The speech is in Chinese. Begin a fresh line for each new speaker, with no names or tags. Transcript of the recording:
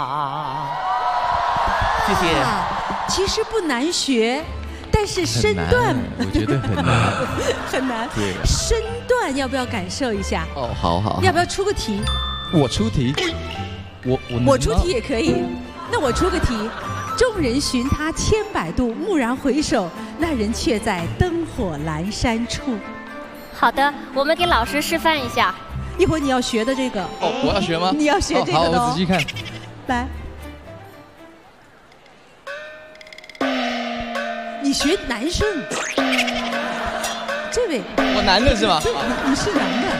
谢谢。
其实不难学，但是身段
我觉得很难。
很难。
对，
身段要不要感受一下？
哦，好。
要不要出个题？
我出题。
我出题也可以。那我出个题：众人寻他千百度，蓦然回首，那人却在灯火阑珊处。
好的，我们给老师示范一下。
一会儿你要学的这个。
哦，我要学吗？
你要学这个的。
好，我仔细看。
来。你学男生，这位，
我男的是吗？
对，你是男的。